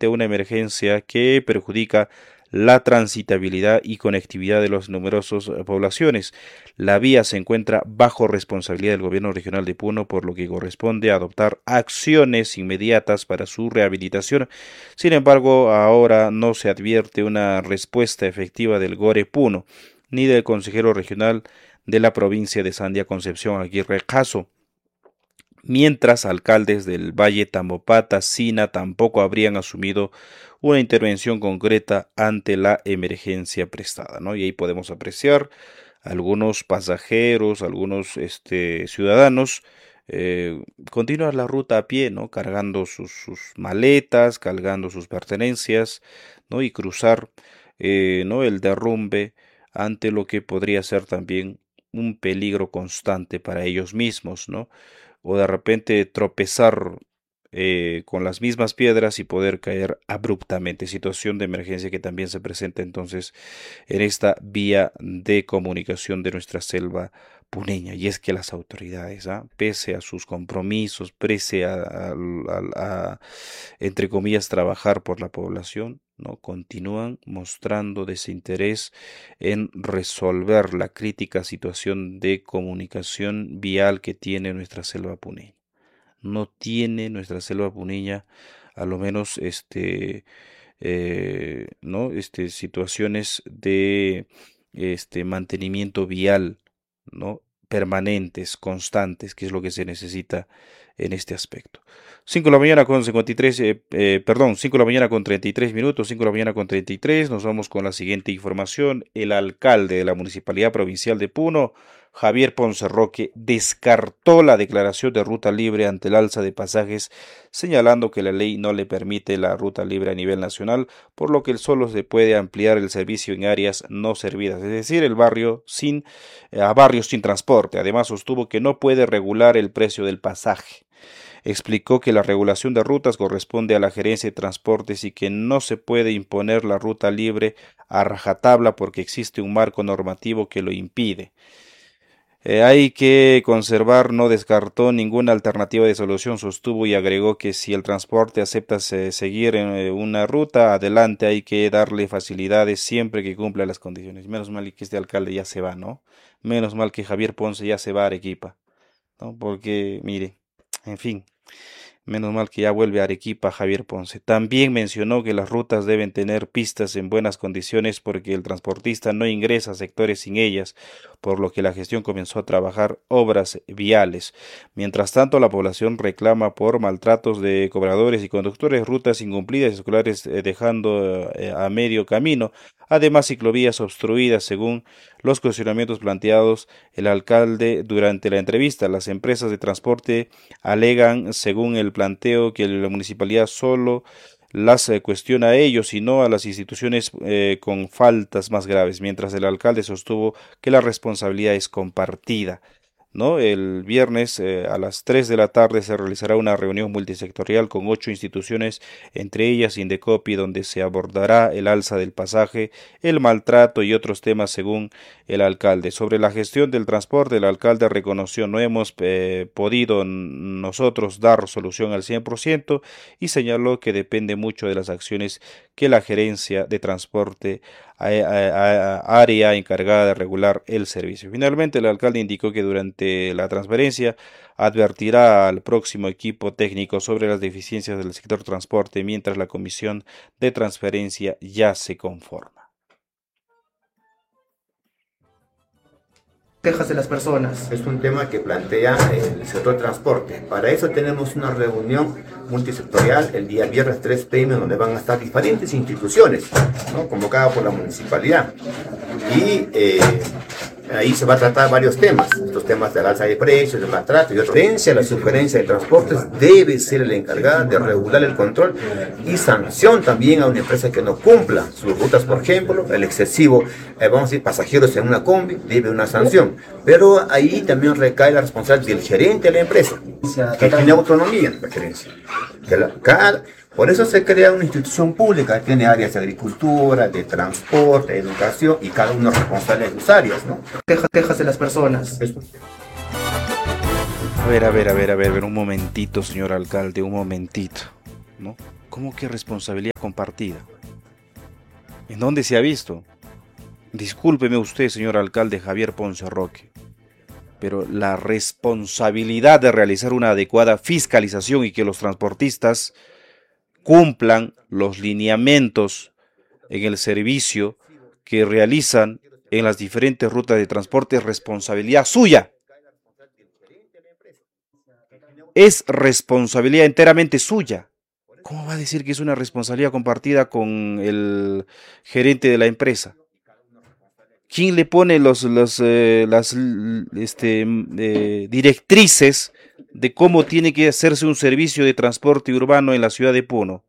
frente a una emergencia que perjudica la transitabilidad y conectividad de las numerosas poblaciones. La vía se encuentra bajo responsabilidad del gobierno regional de Puno, por lo que corresponde adoptar acciones inmediatas para su rehabilitación. Sin embargo, ahora no se advierte una respuesta efectiva del GORE Puno, ni del consejero regional de la provincia de Sandia, Concepción Aguirre Caso, mientras alcaldes del Valle Tambopata, Sina tampoco habrían asumido una intervención concreta ante la emergencia prestada, ¿no? Y ahí podemos apreciar algunos pasajeros, algunos ciudadanos continuar la ruta a pie, ¿no? Cargando sus maletas, cargando sus pertenencias, ¿no? Y cruzar, ¿no? El derrumbe ante lo que podría ser también un peligro constante para ellos mismos, ¿no? O de repente tropezar con las mismas piedras y poder caer abruptamente, situación de emergencia que también se presenta entonces en esta vía de comunicación de nuestra selva puneña. Y es que las autoridades, pese a sus compromisos, pese a, entre comillas, trabajar por la población, ¿no? Continúan mostrando desinterés en resolver la crítica situación de comunicación vial que tiene nuestra selva puneña. No tiene nuestra selva puneña, a lo menos, ¿no? Situaciones de mantenimiento vial, ¿no? Permanentes, constantes, que es lo que se necesita en este aspecto. 5 de la mañana con 53, 5 de la mañana con 33 minutos, 5 de la mañana con 33, nos vamos con la siguiente información. El alcalde de la Municipalidad Provincial de Puno, Javier Ponce Roque, descartó la declaración de ruta libre ante el alza de pasajes, señalando que la ley no le permite la ruta libre a nivel nacional, por lo que solo se puede ampliar el servicio en áreas no servidas, es decir, el barrio a barrios sin transporte. Además, sostuvo que no puede regular el precio del pasaje. Explicó que la regulación de rutas corresponde a la Gerencia de Transportes y que no se puede imponer la ruta libre a rajatabla porque existe un marco normativo que lo impide. Hay que conservar, no descartó ninguna alternativa de solución, sostuvo, y agregó que si el transporte acepta seguir en una ruta, adelante, hay que darle facilidades siempre que cumpla las condiciones. Menos mal que este alcalde ya se va, ¿no? Menos mal que Javier Ponce ya se va a Arequipa, ¿no? Porque, mire, en fin. Menos mal que ya vuelve a Arequipa Javier Ponce. También mencionó que las rutas deben tener pistas en buenas condiciones porque el transportista no ingresa a sectores sin ellas, por lo que la gestión comenzó a trabajar obras viales. Mientras tanto, la población reclama por maltratos de cobradores y conductores, rutas incumplidas y escolares dejando a medio camino. Además, ciclovías obstruidas, según los cuestionamientos planteados el alcalde durante la entrevista. Las empresas de transporte alegan, según el planteo, que la municipalidad solo las cuestiona a ellos y no a las instituciones con faltas más graves, mientras el alcalde sostuvo que la responsabilidad es compartida, ¿no? El viernes a las 3 de la tarde se realizará una reunión multisectorial con 8 instituciones, entre ellas Indecopi, donde se abordará el alza del pasaje, el maltrato y otros temas, según el alcalde. Sobre la gestión del transporte, el alcalde reconoció: no hemos podido nosotros dar solución al 100% y señaló que depende mucho de las acciones que la gerencia de transporte área encargada de regular el servicio. Finalmente, el alcalde indicó que durante la transferencia advertirá al próximo equipo técnico sobre las deficiencias del sector transporte, mientras la comisión de transferencia ya se conforma. Quejas de las personas. Es un tema que plantea el sector transporte. Para eso tenemos una reunión multisectorial el día viernes 3 p.m. donde van a estar diferentes instituciones, ¿no?, convocadas por la municipalidad. Y ahí se va a tratar varios temas, estos temas del alza de precios, del maltrato y otros. La sugerencia de transportes debe ser la encargada de regular el control y sanción también a una empresa que no cumpla sus rutas. Por ejemplo, el excesivo, vamos a decir, pasajeros en una combi, debe una sanción. Pero ahí también recae la responsabilidad del gerente de la empresa, que tiene autonomía, la gerencia. Por eso se crea una institución pública, tiene áreas de agricultura, de transporte, de educación, y cada uno es responsable de sus áreas, ¿no? Quejas de las personas. A ver, un momentito, señor alcalde, un momentito, ¿no? ¿Cómo que responsabilidad compartida? ¿En dónde se ha visto? Discúlpeme usted, señor alcalde Javier Ponce Roque, pero la responsabilidad de realizar una adecuada fiscalización y que los transportistas cumplan los lineamientos en el servicio que realizan en las diferentes rutas de transporte es responsabilidad suya. Es responsabilidad enteramente suya. ¿Cómo va a decir que es una responsabilidad compartida con el gerente de la empresa? ¿Quién le pone las directrices de cómo tiene que hacerse un servicio de transporte urbano en la ciudad de Puno?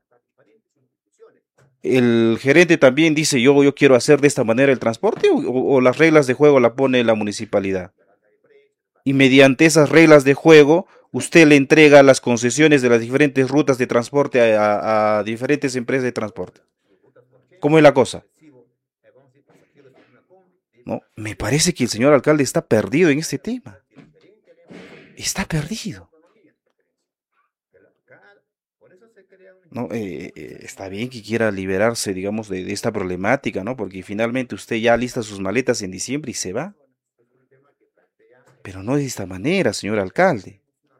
¿El gerente también dice yo quiero hacer de esta manera el transporte o las reglas de juego la pone la municipalidad? Y mediante esas reglas de juego usted le entrega las concesiones de las diferentes rutas de transporte a diferentes empresas de transporte. ¿Cómo es la cosa? No, me parece que el señor alcalde está perdido en este tema. Está perdido. No, está bien que quiera liberarse, digamos, de esta problemática, ¿no? Porque finalmente usted ya alista sus maletas en diciembre y se va. Pero no de esta manera, señor alcalde.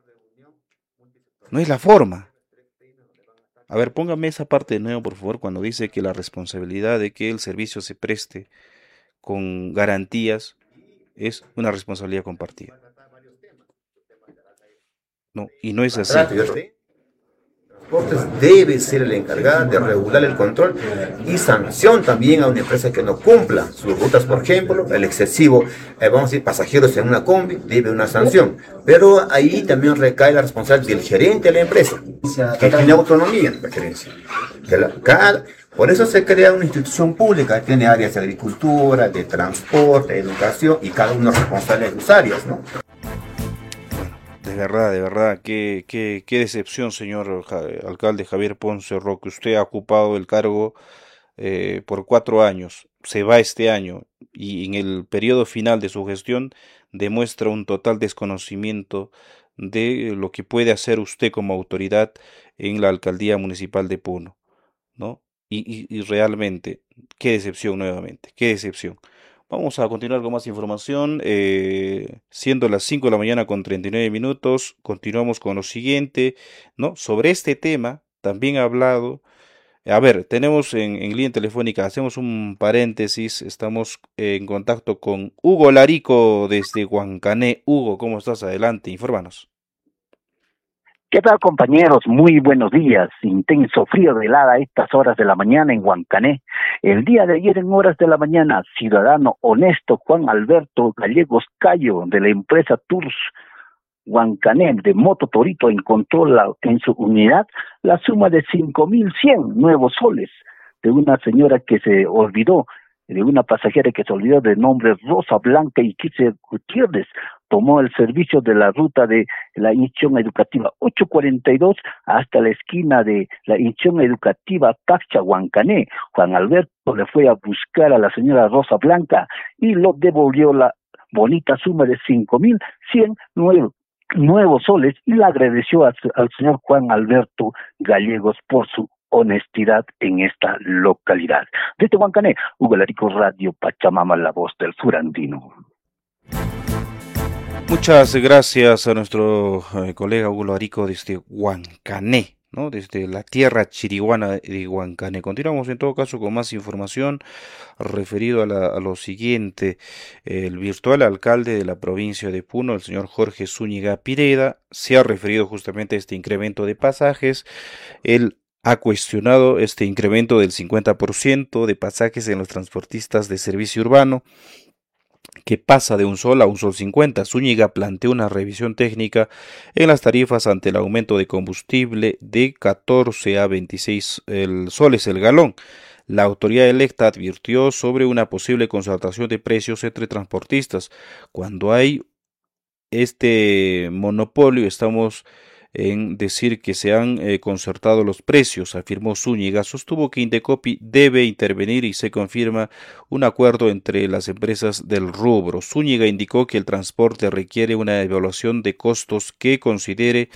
No es la forma. A ver, póngame esa parte de nuevo, por favor, cuando dice que la responsabilidad de que el servicio se preste con garantías es una responsabilidad compartida. No, y no es así. Debe ser el encargado de regular el control y sanción también a una empresa que no cumpla sus rutas, por ejemplo, el excesivo, vamos a decir, pasajeros en una combi, debe una sanción. Pero ahí también recae la responsabilidad del gerente de la empresa, que tiene autonomía en la gerencia. Por eso se crea una institución pública, tiene áreas de agricultura, de transporte, de educación, y cada uno es responsable de sus áreas, ¿no? De verdad, qué decepción, señor alcalde Javier Ponce Roque. Usted ha ocupado el cargo por 4 años, se va este año y en el periodo final de su gestión demuestra un total desconocimiento de lo que puede hacer usted como autoridad en la alcaldía municipal de Puno, ¿no? Y realmente, qué decepción nuevamente, qué decepción. Vamos a continuar con más información, siendo las 5 de la mañana con 39 minutos, continuamos con lo siguiente, ¿no? Sobre este tema, también ha hablado, a ver, tenemos en línea telefónica, hacemos un paréntesis, estamos en contacto con Hugo Larico desde Huancané. Hugo, ¿cómo estás? Adelante, infórmanos. ¿Qué tal, compañeros? Muy buenos días. Intenso frío de helada a estas horas de la mañana en Huancané. El día de ayer en horas de la mañana, ciudadano honesto Juan Alberto Gallegos Cayo de la empresa Tours Huancané de Moto Torito encontró en su unidad la suma de 5.100 nuevos soles de una señora que se olvidó, de una pasajera que se olvidó de nombre Rosa Blanca y Quise Gutiérrez. Tomó el servicio de la ruta de la institución educativa 842 hasta la esquina de la institución educativa Taxa Huancané. Juan Alberto le fue a buscar a la señora Rosa Blanca y lo devolvió la bonita suma de 5.100 nuevos soles y le agradeció al señor Juan Alberto Gallegos por su honestidad en esta localidad. Desde Huancané, Hugo Larico, Radio Pachamama, la voz del sur andino. Muchas gracias a nuestro colega Hugo Larico desde Huancané, ¿no? Desde la tierra chiriguana de Huancané. Continuamos en todo caso con más información referido a lo siguiente. El virtual alcalde de la provincia de Puno, el señor Jorge Zúñiga Pireda, se ha referido justamente a este incremento de pasajes. Él ha cuestionado este incremento del 50% de pasajes en los transportistas de servicio urbano, que pasa de 1 sol a 1 sol 50. Zúñiga planteó una revisión técnica en las tarifas ante el aumento de combustible de 14 a 26 soles el galón. La autoridad electa advirtió sobre una posible concertación de precios entre transportistas. Cuando hay este monopolio, estamos en decir que se han concertado los precios, afirmó Zúñiga. Sostuvo que Indecopi debe intervenir y se confirma un acuerdo entre las empresas del rubro. Zúñiga indicó que el transporte requiere una evaluación de costos que considere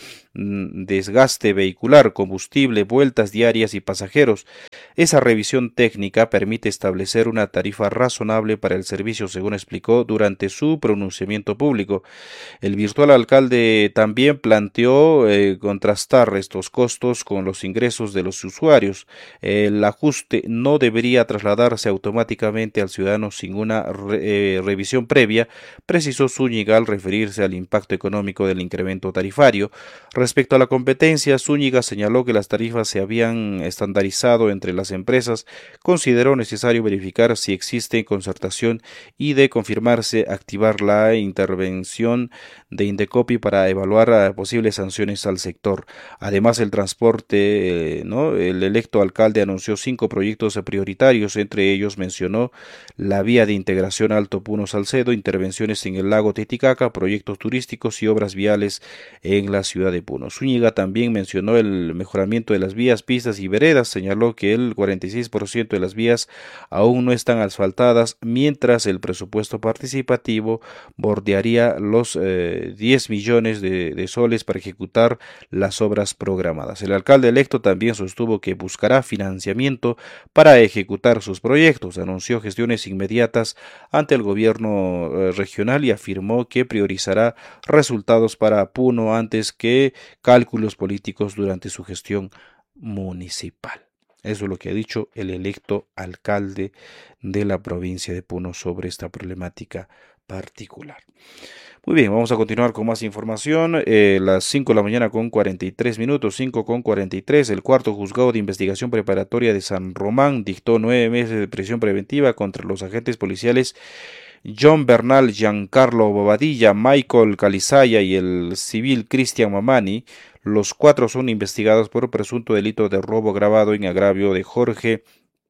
desgaste vehicular, combustible, vueltas diarias y pasajeros. Esa revisión técnica permite establecer una tarifa razonable para el servicio, según explicó durante su pronunciamiento público. El virtual alcalde también planteó contrastar estos costos con los ingresos de los usuarios. El ajuste no debería trasladarse automáticamente al ciudadano sin una revisión previa, precisó Zúñiga al referirse al impacto económico del incremento tarifario. Respecto a la competencia, Zúñiga señaló que las tarifas se habían estandarizado entre las empresas. Consideró necesario verificar si existe concertación y, de confirmarse, activar la intervención de Indecopi para evaluar posibles sanciones al sector. Además, el transporte, el electo alcalde anunció 5 proyectos prioritarios. Entre ellos mencionó la vía de integración Alto Puno Salcedo, intervenciones en el lago Titicaca, proyectos turísticos y obras viales en la ciudad de Puno. Zúñiga también mencionó el mejoramiento de las vías, pistas y veredas. Señaló que el 46% de las vías aún no están asfaltadas, mientras el presupuesto participativo bordearía los 10 millones de soles para ejecutar las obras programadas. El alcalde electo también sostuvo que buscará financiamiento para ejecutar sus proyectos. Anunció gestiones inmediatas ante el gobierno regional y afirmó que priorizará resultados para Puno antes que cálculos políticos durante su gestión municipal. Eso es lo que ha dicho el electo alcalde de la provincia de Puno sobre esta problemática particular. Muy bien, vamos a continuar con más información. Las 5 de la mañana con 43 minutos, 5 con 43. El cuarto juzgado de investigación preparatoria de San Román dictó 9 meses de prisión preventiva contra los agentes policiales John Bernal, Giancarlo Bobadilla, Michael Calizaya y el civil Cristian Mamani. Los 4 son investigados por presunto delito de robo agravado en agravio de Jorge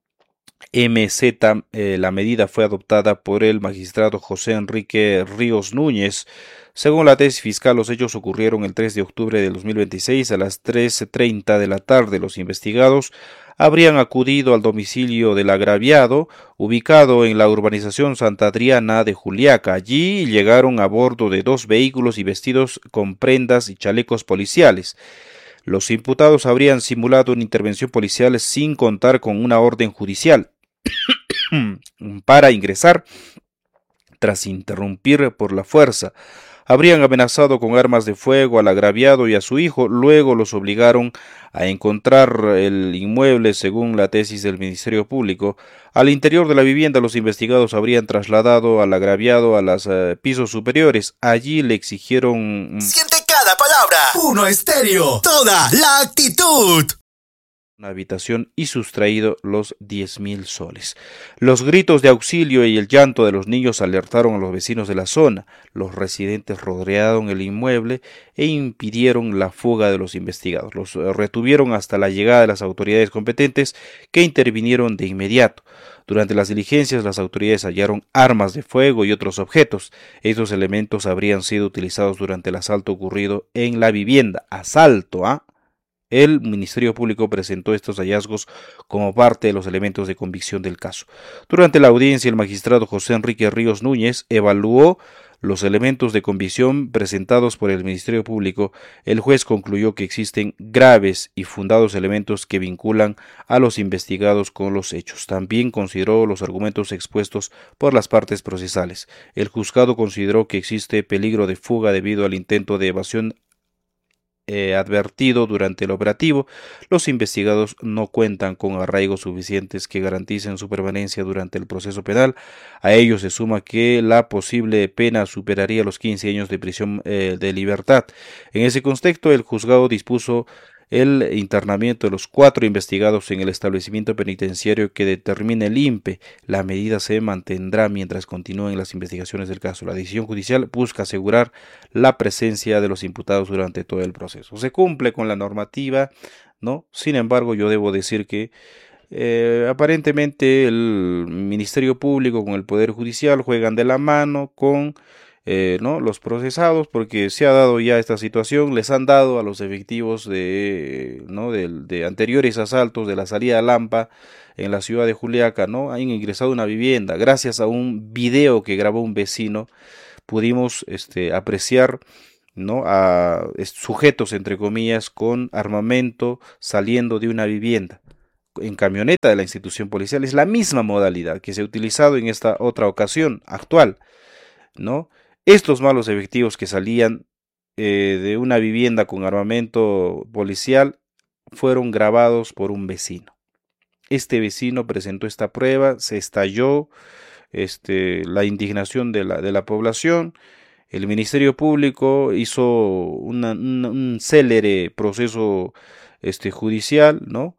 MZ. La medida fue adoptada por el magistrado José Enrique Ríos Núñez. Según la tesis fiscal, los hechos ocurrieron el 3 de octubre de 2026 a las 3:30 de la tarde. Los investigados habrían acudido al domicilio del agraviado, ubicado en la urbanización Santa Adriana de Juliaca. Allí llegaron a bordo de 2 vehículos y vestidos con prendas y chalecos policiales. Los imputados habrían simulado una intervención policial sin contar con una orden judicial para ingresar tras interrumpir por la fuerza. Habrían amenazado con armas de fuego al agraviado y a su hijo. Luego los obligaron a encontrar el inmueble. Según la tesis del Ministerio Público, al interior de la vivienda los investigados habrían trasladado al agraviado a los pisos superiores. Allí le exigieron Siente cada palabra. Puno Estéreo, toda la actitud. Una habitación y sustraído los 10.000 soles. Los gritos de auxilio y el llanto de los niños alertaron a los vecinos de la zona. Los residentes rodearon el inmueble e impidieron la fuga de los investigados. Los retuvieron hasta la llegada de las autoridades competentes, que intervinieron de inmediato. Durante las diligencias, las autoridades hallaron armas de fuego y otros objetos. Estos elementos habrían sido utilizados durante el asalto ocurrido en la vivienda. Asalto, El Ministerio Público presentó estos hallazgos como parte de los elementos de convicción del caso. Durante la audiencia, el magistrado José Enrique Ríos Núñez evaluó los elementos de convicción presentados por el Ministerio Público. El juez concluyó que existen graves y fundados elementos que vinculan a los investigados con los hechos. También consideró los argumentos expuestos por las partes procesales. El juzgado consideró que existe peligro de fuga debido al intento de evasión advertido durante el operativo. Los investigados no cuentan con arraigos suficientes que garanticen su permanencia durante el proceso penal. A ello se suma que la posible pena superaría los 15 años de prisión de libertad. En ese contexto, el juzgado dispuso el internamiento de los 4 investigados en el establecimiento penitenciario que determine el INPE. La medida se mantendrá mientras continúen las investigaciones del caso. La decisión judicial busca asegurar la presencia de los imputados durante todo el proceso. Se cumple con la normativa, ¿no? Sin embargo, yo debo decir que aparentemente el Ministerio Público con el Poder Judicial juegan de la mano con ¿no? Los procesados, porque se ha dado ya esta situación, les han dado a los efectivos ¿no? de anteriores asaltos de la salida a Lampa en la ciudad de Juliaca, ¿no? Han ingresado a una vivienda. Gracias a un video que grabó un vecino, pudimos apreciar, ¿no? A sujetos, entre comillas, con armamento saliendo de una vivienda en camioneta de la institución policial. Es la misma modalidad que se ha utilizado en esta otra ocasión actual, ¿no? Estos malos efectivos que salían de una vivienda con armamento policial fueron grabados por un vecino. Este vecino presentó esta prueba, se estalló la indignación de la población. El Ministerio Público hizo un célere proceso judicial, ¿no?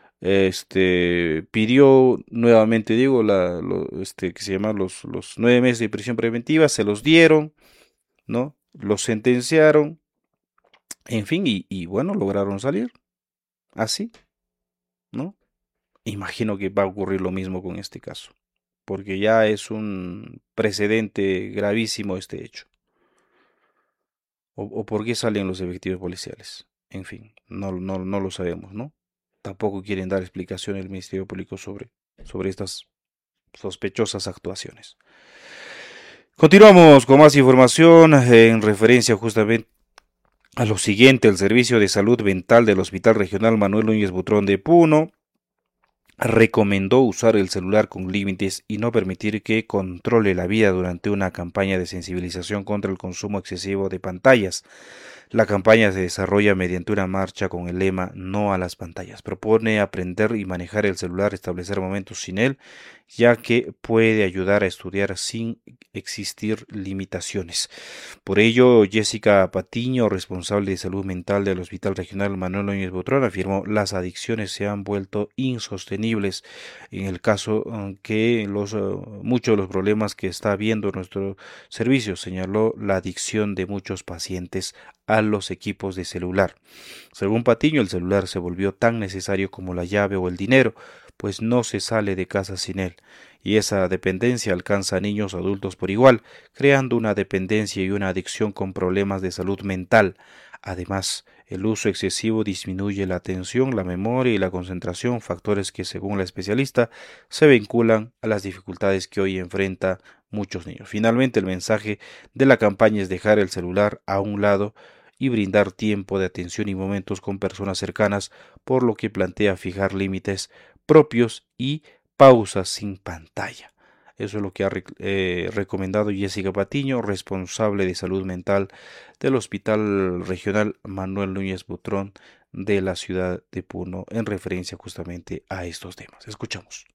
Pidió nuevamente, digo, que se llama los 9 meses de prisión preventiva, se los dieron, ¿no? Los sentenciaron, en fin, y bueno, lograron salir, así, ¿no? Imagino que va a ocurrir lo mismo con este caso, porque ya es un precedente gravísimo este hecho. O por qué salen los efectivos policiales. En fin, no lo sabemos, ¿no? Tampoco quieren dar explicación el Ministerio Público sobre estas sospechosas actuaciones. Continuamos con más información en referencia justamente a lo siguiente. El Servicio de Salud Mental del Hospital Regional Manuel Núñez Butrón de Puno recomendó usar el celular con límites y no permitir que controle la vida durante una campaña de sensibilización contra el consumo excesivo de pantallas. La campaña se desarrolla mediante una marcha con el lema "No a las pantallas". Propone aprender y manejar el celular, establecer momentos sin él, ya que puede ayudar a estudiar sin existir limitaciones. Por ello, Jessica Patiño, responsable de salud mental del Hospital Regional Manuel Núñez Butrón, afirmó: las adicciones se han vuelto insostenibles. En el caso que muchos de los problemas que está habiendo en nuestro servicio, señaló la adicción de muchos pacientes a los equipos de celular. Según Patiño, el celular se volvió tan necesario como la llave o el dinero, pues no se sale de casa sin él, y esa dependencia alcanza a niños adultos por igual, creando una dependencia y una adicción con problemas de salud mental. Además, el uso excesivo disminuye la atención, la memoria y la concentración, factores que, según la especialista, se vinculan a las dificultades que hoy enfrenta muchos niños. Finalmente, el mensaje de la campaña es dejar el celular a un lado y brindar tiempo de atención y momentos con personas cercanas, por lo que plantea fijar límites propios y pausas sin pantalla. Eso es lo que ha recomendado Jessica Patiño, responsable de salud mental del Hospital Regional Manuel Núñez Butrón de la ciudad de Puno, en referencia justamente a estos temas. Escuchamos.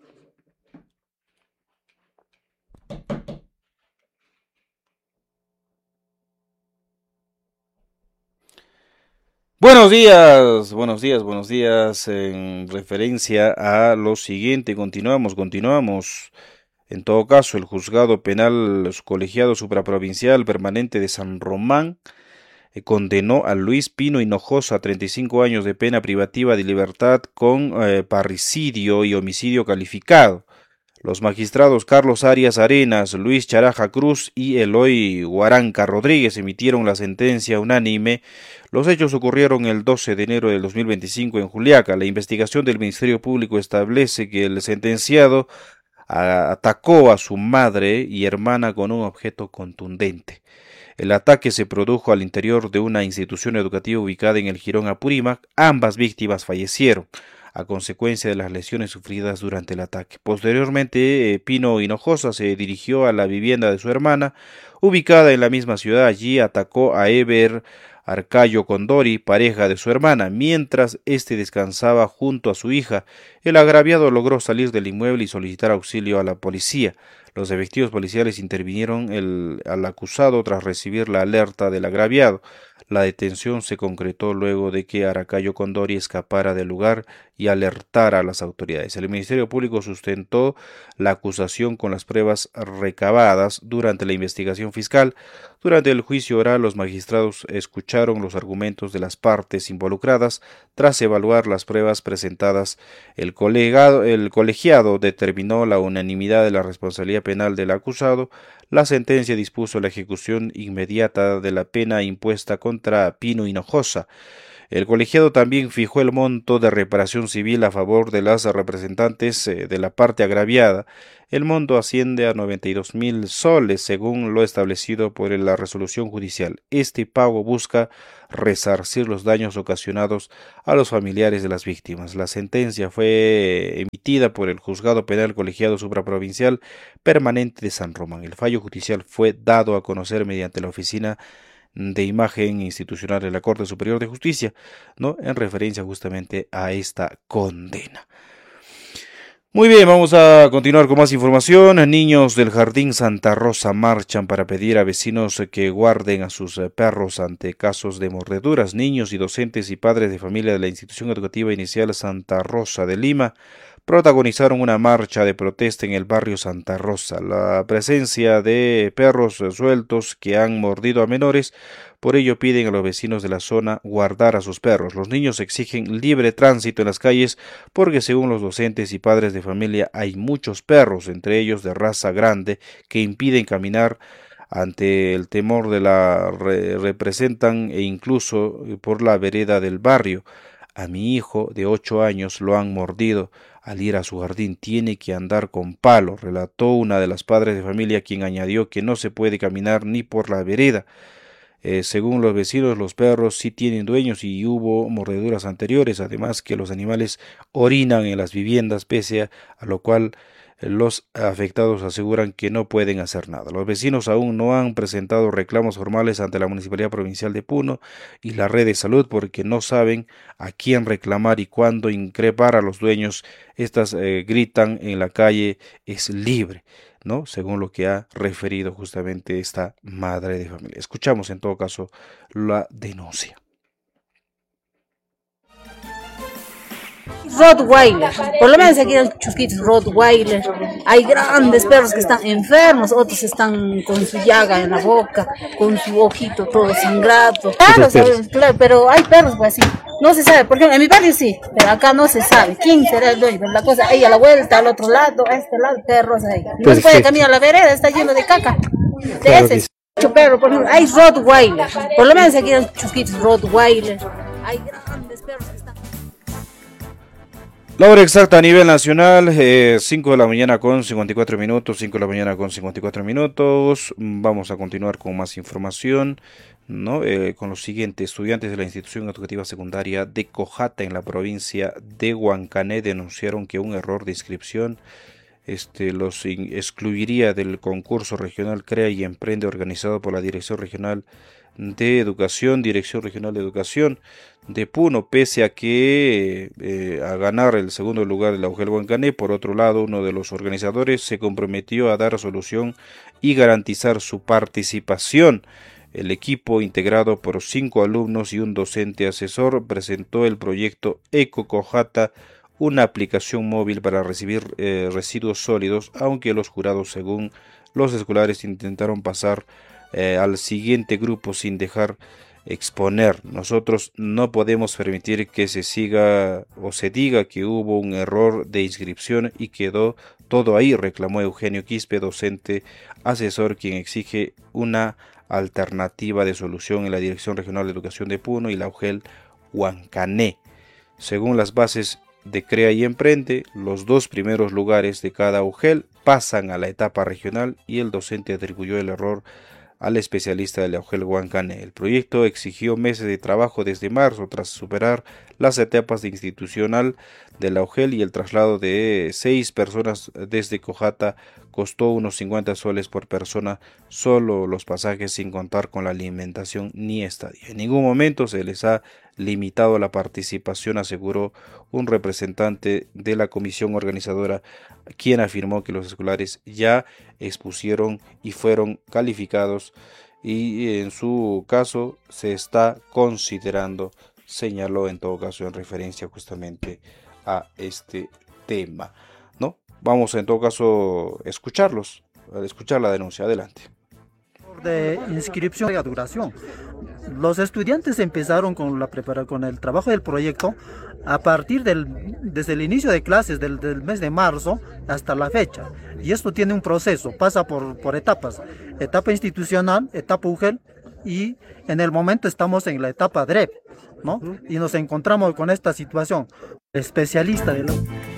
Buenos días, buenos días, buenos días. En referencia a lo siguiente, continuamos. En todo caso, el Juzgado Penal Colegiado Supraprovincial Permanente de San Román condenó a Luis Pino Hinojosa a 35 años de pena privativa de libertad con parricidio y homicidio calificado. Los magistrados Carlos Arias Arenas, Luis Charaja Cruz y Eloy Guaranca Rodríguez emitieron la sentencia unánime. Los hechos ocurrieron el 12 de enero del 2025 en Juliaca. La investigación del Ministerio Público establece que el sentenciado atacó a su madre y hermana con un objeto contundente. El ataque se produjo al interior de una institución educativa ubicada en el Jirón Apurímac. Ambas víctimas fallecieron a consecuencia de las lesiones sufridas durante el ataque. Posteriormente, Pino Hinojosa se dirigió a la vivienda de su hermana, ubicada en la misma ciudad. Allí atacó a Eber Arcayo Condori, pareja de su hermana, mientras éste descansaba junto a su hija. El agraviado logró salir del inmueble y solicitar auxilio a la policía. Los efectivos policiales intervinieron al acusado tras recibir la alerta del agraviado. La detención se concretó luego de que Arcayo Condori escapara del lugar y alertara a las autoridades. El Ministerio Público sustentó la acusación con las pruebas recabadas durante la investigación fiscal. Durante el juicio oral, los magistrados escucharon los argumentos de las partes involucradas. Tras evaluar las pruebas presentadas, el colegiado determinó la unanimidad de la responsabilidad penal del acusado. la sentencia dispuso la ejecución inmediata de la pena impuesta contra Pino Hinojosa. El colegiado también fijó el monto de reparación civil a favor de las representantes de la parte agraviada. El monto asciende a 92.000 soles, según lo establecido por la resolución judicial. Este pago busca resarcir los daños ocasionados a los familiares de las víctimas. La sentencia fue emitida por el Juzgado Penal Colegiado Supraprovincial Permanente de San Román. El fallo judicial fue dado a conocer mediante la Oficina de Imagen Institucional de la Corte Superior de Justicia, ¿no? En referencia justamente a esta condena. Muy bien, vamos a continuar con más información. Niños del Jardín Santa Rosa marchan para pedir a vecinos que guarden a sus perros ante casos de mordeduras. Niños y docentes y padres de familia de la Institución Educativa Inicial Santa Rosa de Lima protagonizaron una marcha de protesta en el barrio Santa Rosa. La presencia de perros sueltos que han mordido a menores, por ello piden a los vecinos de la zona guardar a sus perros. Los niños exigen libre tránsito en las calles porque según los docentes y padres de familia hay muchos perros, entre ellos de raza grande, que impiden caminar ante el temor de la representan e incluso por la vereda del barrio. A mi hijo de 8 años lo han mordido. Al ir a su jardín tiene que andar con palo, relató una de las padres de familia, quien añadió que no se puede caminar ni por la vereda. Según los vecinos, los perros sí tienen dueños y hubo mordeduras anteriores, además que los animales orinan en las viviendas, pese a lo cual los afectados aseguran que no pueden hacer nada. Los vecinos aún no han presentado reclamos formales ante la Municipalidad Provincial de Puno y la Red de Salud porque no saben a quién reclamar y cuándo increpar a los dueños. Estas gritan en la calle es libre, ¿no? Según lo que ha referido justamente esta madre de familia. Escuchamos en todo caso la denuncia. Rottweiler, por lo menos aquí hay chusquitos Rottweiler, hay grandes perros que están enfermos, otros están con su llaga en la boca, con su ojito todo sangrado. Claro, pero hay perros pues así, no se sabe, porque en mi barrio sí, pero acá no se sabe quién será el dueño, pero la cosa ahí a la vuelta, al otro lado, a este lado, perros ahí. No se puede caminar a la vereda, está lleno de caca. De ese perro, por ejemplo, hay Rottweiler, por lo menos aquí hay chusquitos Rottweiler, hay grandes perros que están... La hora exacta a nivel nacional, 5 de la mañana con 54 minutos, 5 de la mañana con 54 minutos. Vamos a continuar con más información, ¿no? Con los siguientes. Estudiantes de la institución educativa secundaria de Cojata en la provincia de Huancané denunciaron que un error de inscripción los excluiría del concurso regional Crea y Emprende organizado por la Dirección Regional de Educación de Puno, pese a que a ganar el segundo lugar de la UGEL Huancané. Por otro lado, uno de los organizadores se comprometió a dar solución y garantizar su participación. El equipo, integrado por 5 alumnos y un docente asesor, presentó el proyecto Eco Cojata, una aplicación móvil para recibir residuos sólidos, aunque los jurados, según los escolares, intentaron pasar al siguiente grupo sin dejar exponer. Nosotros no podemos permitir que se siga o se diga que hubo un error de inscripción y quedó todo ahí, reclamó Eugenio Quispe, docente asesor, quien exige una alternativa de solución en la Dirección Regional de Educación de Puno y la UGEL Huancané. Según las bases de Crea y Emprende, los 2 primeros lugares de cada UGEL pasan a la etapa regional y el docente atribuyó el error al especialista de la UGEL Huancané. El proyecto exigió meses de trabajo desde marzo tras superar las etapas de institucional de la UGEL y el traslado de 6 personas desde Cojata costó unos 50 soles por persona, solo los pasajes sin contar con la alimentación ni estadía. En ningún momento se les ha limitado la participación, aseguró un representante de la comisión organizadora, quien afirmó que los escolares ya expusieron y fueron calificados y en su caso se está considerando, señaló en todo caso en referencia justamente a este tema, ¿no? Vamos en todo caso a escuchar la denuncia. Adelante. De inscripción de duración. Los estudiantes empezaron con el trabajo del proyecto a partir desde el inicio de clases del mes de marzo hasta la fecha. Y esto tiene un proceso, pasa por etapas. Etapa institucional, etapa UGEL, y en el momento estamos en la etapa DREP, ¿no? Y nos encontramos con esta situación. Especialista de la...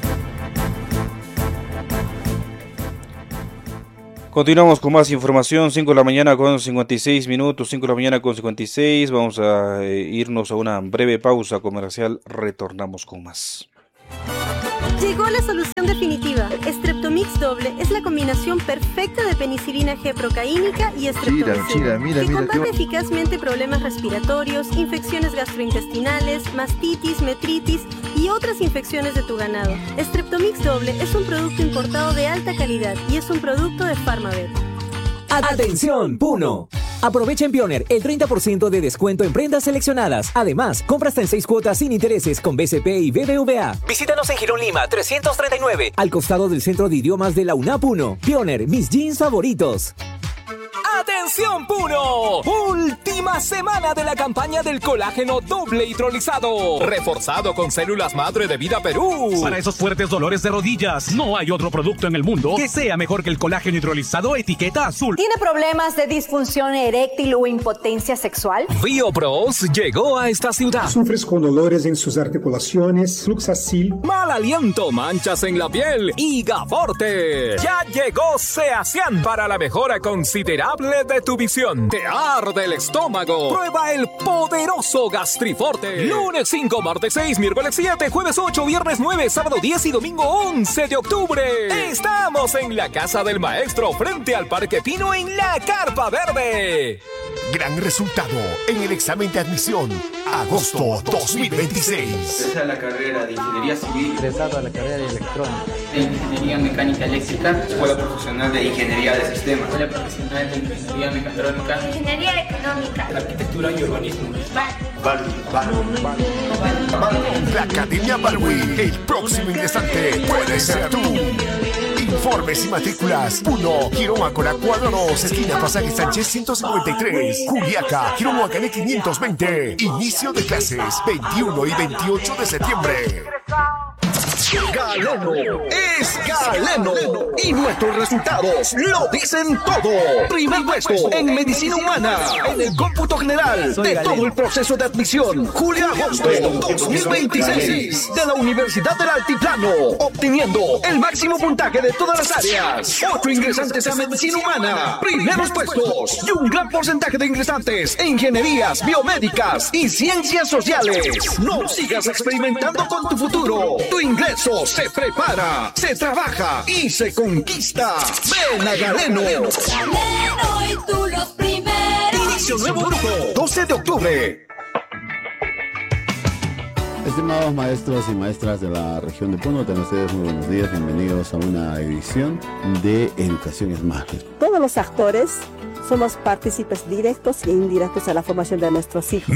Continuamos con más información, 5 de la mañana con 56 minutos, 5 de la mañana con 56, vamos a irnos a una breve pausa comercial, retornamos con más. Llegó la solución definitiva. Streptomix doble es la combinación perfecta de penicilina G procaínica y streptomicina, que combate eficazmente problemas respiratorios, infecciones gastrointestinales, mastitis, metritis y otras infecciones de tu ganado. Streptomix doble es un producto importado de alta calidad y es un producto de Farmavet. ¡Atención, Puno! Aprovecha en Pioner el 30% de descuento en prendas seleccionadas. Además, compra hasta en 6 cuotas sin intereses con BCP y BBVA. Visítanos en Girón Lima 339, al costado del Centro de Idiomas de la UNAP Puno. Pioner, mis jeans favoritos. ¡Atención, Puno! Última semana de la campaña del colágeno doble hidrolizado, reforzado con células madre de Vida Perú. Para esos fuertes dolores de rodillas, no hay otro producto en el mundo que sea mejor que el colágeno hidrolizado etiqueta azul. ¿Tiene problemas de disfunción eréctil o impotencia sexual? Biopros llegó a esta ciudad. ¿Sufres con dolores en sus articulaciones, Fluxacil, mal aliento, manchas en la piel y Gaforte? Ya llegó Ceacian para la mejora considerable de tu visión. Te arde el estómago. Prueba el poderoso Gastriforte. Lunes 5, martes 6, miércoles 7, jueves 8, viernes 9, sábado 10 y domingo 11 de octubre. Estamos en la Casa del Maestro, frente al Parque Pino, en la Carpa Verde. Gran resultado en el examen de admisión. Agosto 2026. Ingresé a la carrera de Ingeniería Civil. Ingresado a la carrera de Electrónica. De Ingeniería Mecánica Eléctrica. Escuela Profesional de Ingeniería de Sistemas. Escuela Profesional de Ingeniería Mecatrónica. Ingeniería Económica. Arquitectura y Urbanismo. La Academia Barwi. El próximo ingresante puede ser tú. Informes y matrículas. 1. Girón Ácora, cuadro 2, esquina Pasaje Sánchez 153. Juliaca, Girón Huacané 520. Inicio de clases 21 y 28 de septiembre. Galeno es Galeno y nuestros resultados lo dicen todo. Primer puesto en medicina humana en el cómputo general de todo el proceso de admisión julio-agosto 2026 de la Universidad del Altiplano, obteniendo el máximo puntaje de todas las áreas. 8 ingresantes a medicina humana, primeros puestos, y un gran porcentaje de ingresantes en ingenierías biomédicas y ciencias sociales. No sigas experimentando con tu futuro. Tu ingreso se prepara, se trabaja y se conquista. Ven a Galeno. Galeno y tú los primeros. Inicio nuevo grupo, 12 de octubre. Estimados maestros y maestras de la región de Puno, tengan ustedes muy buenos días, bienvenidos a una edición de Educación es Más. Todos los actores somos partícipes directos e indirectos a la formación de nuestros hijos.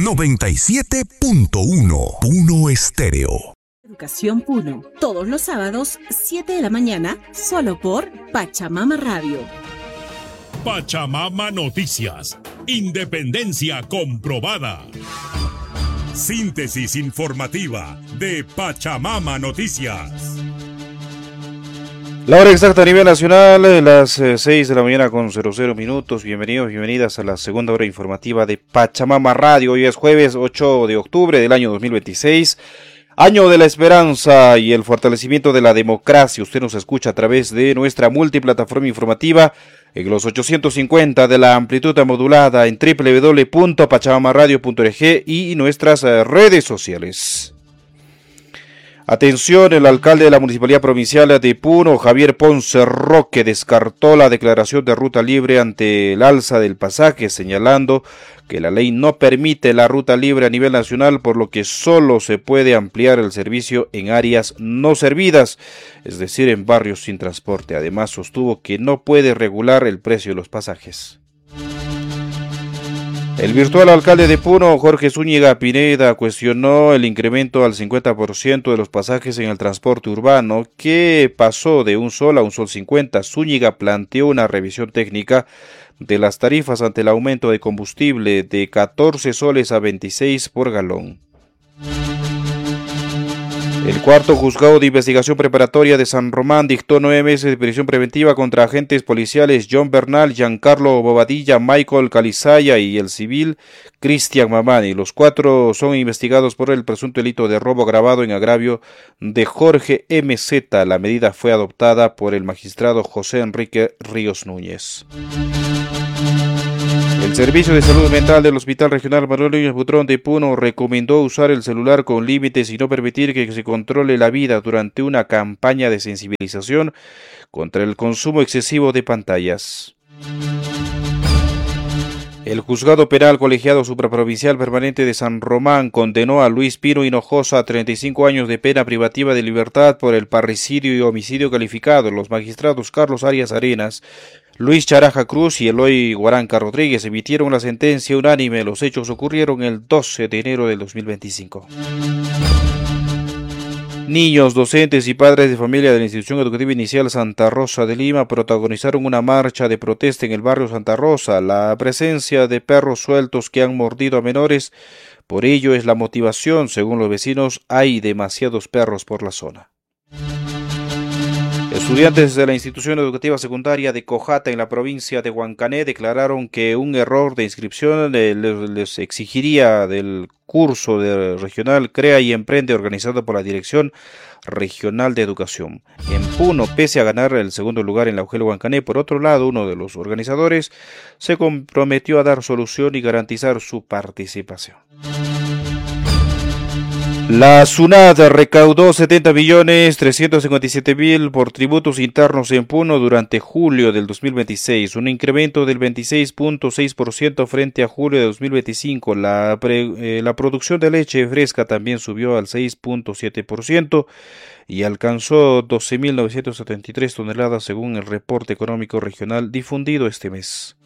97.1 Puno Estéreo. Educación Puno, todos los sábados, 7 de la mañana, solo por Pachamama Radio. Pachamama Noticias, independencia comprobada. Síntesis informativa de Pachamama Noticias. La hora exacta a nivel nacional, las 6 de la mañana con 00 minutos. Bienvenidos, bienvenidas a la segunda hora informativa de Pachamama Radio. Hoy es jueves 8 de octubre del año 2026. Año de la esperanza y el fortalecimiento de la democracia. Usted nos escucha a través de nuestra multiplataforma informativa en los 850 de la amplitud modulada en www.pachamamaradio.org y nuestras redes sociales. Atención, el alcalde de la Municipalidad Provincial de Puno, Javier Ponce Roque, descartó la declaración de ruta libre ante el alza del pasaje, señalando que la ley no permite la ruta libre a nivel nacional, por lo que solo se puede ampliar el servicio en áreas no servidas, es decir, en barrios sin transporte. Además, sostuvo que no puede regular el precio de los pasajes. El virtual alcalde de Puno, Jorge Zúñiga Pineda, cuestionó el incremento al 50% de los pasajes en el transporte urbano, que pasó de un sol a un sol 50. Zúñiga planteó una revisión técnica de las tarifas ante el aumento de combustible de 14 soles a 26 por galón. El cuarto juzgado de investigación preparatoria de San Román dictó 9 meses de prisión preventiva contra agentes policiales John Bernal, Giancarlo Bobadilla, Michael Calizaya y el civil Cristian Mamani. Los 4 son investigados por el presunto delito de robo agravado en agravio de Jorge MZ. La medida fue adoptada por el magistrado José Enrique Ríos Núñez. El Servicio de Salud Mental del Hospital Regional Manuel Núñez Butrón de Puno recomendó usar el celular con límites y no permitir que se controle la vida durante una campaña de sensibilización contra el consumo excesivo de pantallas. El Juzgado Penal Colegiado Supraprovincial Permanente de San Román condenó a Luis Pino Hinojosa a 35 años de pena privativa de libertad por el parricidio y homicidio calificado. Los magistrados Carlos Arias Arenas, Luis Charaja Cruz y Eloy Guaranca Rodríguez emitieron la sentencia unánime. Los hechos ocurrieron el 12 de enero del 2025. Niños, docentes y padres de familia de la Institución Educativa Inicial Santa Rosa de Lima protagonizaron una marcha de protesta en el barrio Santa Rosa. La presencia de perros sueltos que han mordido a menores, por ello es la motivación. Según los vecinos, hay demasiados perros por la zona. Estudiantes de la institución educativa secundaria de Cojata en la provincia de Huancané declararon que un error de inscripción les exigiría del curso regional Crea y Emprende organizado por la Dirección Regional de Educación. En Puno, pese a ganar el segundo lugar en la UGEL Huancané, por otro lado, uno de los organizadores se comprometió a dar solución y garantizar su participación. La SUNAT recaudó 70.357.000 por tributos internos en Puno durante julio del 2026, un incremento del 26.6% frente a julio de 2025. La producción de leche fresca también subió al 6.7% y alcanzó 12.973 toneladas según el reporte económico regional difundido este mes.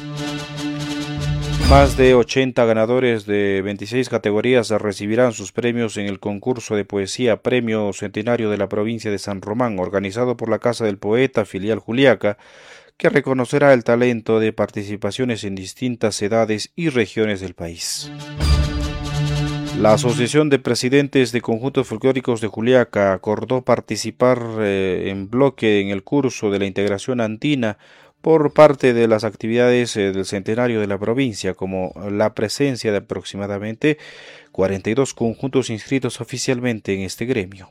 Más de 80 ganadores de 26 categorías recibirán sus premios en el concurso de poesía Premio Centenario de la provincia de San Román, organizado por la Casa del Poeta, filial Juliaca, que reconocerá el talento de participaciones en distintas edades y regiones del país. La Asociación de Presidentes de Conjuntos Folclóricos de Juliaca acordó participar en bloque en el curso de la integración andina por parte de las actividades del centenario de la provincia, como la presencia de aproximadamente 42 conjuntos inscritos oficialmente en este gremio.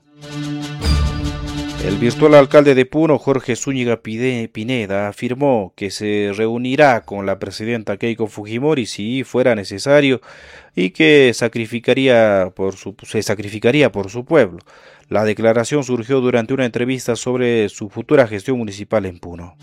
El virtual alcalde de Puno, Jorge Zúñiga Pineda, afirmó que se reunirá con la presidenta Keiko Fujimori si fuera necesario y que se sacrificaría por su pueblo. La declaración surgió durante una entrevista sobre su futura gestión municipal en Puno.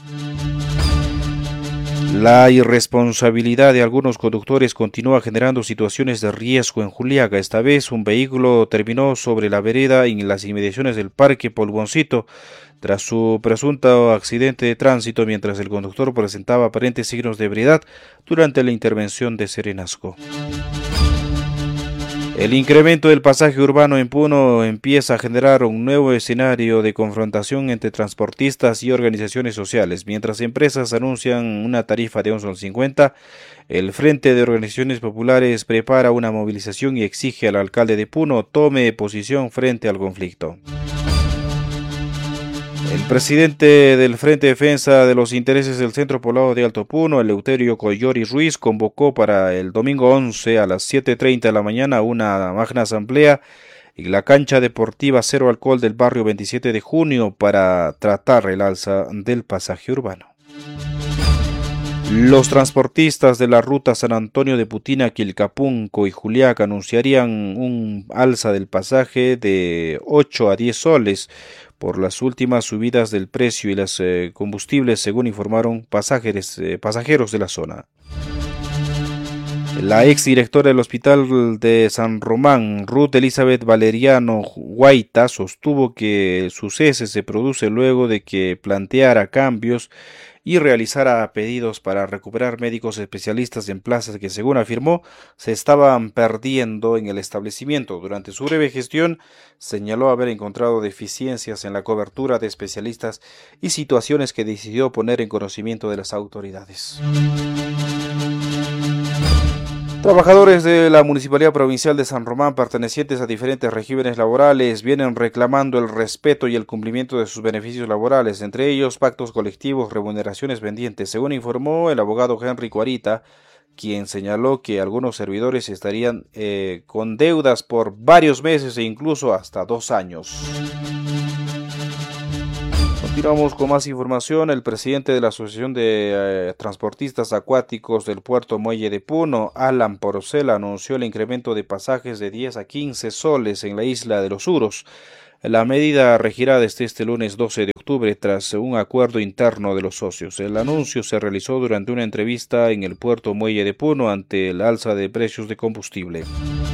La irresponsabilidad de algunos conductores continúa generando situaciones de riesgo en Juliaca. Esta vez un vehículo terminó sobre la vereda en las inmediaciones del Parque Polvoncito tras su presunto accidente de tránsito mientras el conductor presentaba aparentes signos de ebriedad durante la intervención de Serenazgo. El incremento del pasaje urbano en Puno empieza a generar un nuevo escenario de confrontación entre transportistas y organizaciones sociales. Mientras empresas anuncian una tarifa de 11.50, el Frente de Organizaciones Populares prepara una movilización y exige al alcalde de Puno tome posición frente al conflicto. El presidente del Frente de Defensa de los Intereses del Centro Poblado de Alto Puno, Eleuterio Collori Ruiz, convocó para el domingo 11 a las 7:30 de la mañana una magna asamblea en la cancha deportiva Cero Alcohol del barrio 27 de junio para tratar el alza del pasaje urbano. Los transportistas de la ruta San Antonio de Putina, Quilcapunco y Juliaca anunciarían un alza del pasaje de 8 a 10 soles por las últimas subidas del precio y los combustibles, según informaron pasajeros de la zona. La exdirectora del Hospital de San Román, Ruth Elizabeth Valeriano Guaita, sostuvo que su cese se produce luego de que planteara cambios y realizara pedidos para recuperar médicos especialistas en plazas que, según afirmó, se estaban perdiendo en el establecimiento. Durante su breve gestión, señaló haber encontrado deficiencias en la cobertura de especialistas y situaciones que decidió poner en conocimiento de las autoridades. Trabajadores de la Municipalidad Provincial de San Román pertenecientes a diferentes regímenes laborales vienen reclamando el respeto y el cumplimiento de sus beneficios laborales, entre ellos pactos colectivos, remuneraciones pendientes, según informó el abogado Henry Cuarita, quien señaló que algunos servidores estarían con deudas por varios meses e incluso hasta 2 años. Continuamos con más información. El presidente de la Asociación de Transportistas Acuáticos del Puerto Muelle de Puno, Alan Porcel, anunció el incremento de pasajes de 10 a 15 soles en la isla de los Uros. La medida regirá desde este lunes 12 de octubre tras un acuerdo interno de los socios. El anuncio se realizó durante una entrevista en el Puerto Muelle de Puno ante el alza de precios de combustible.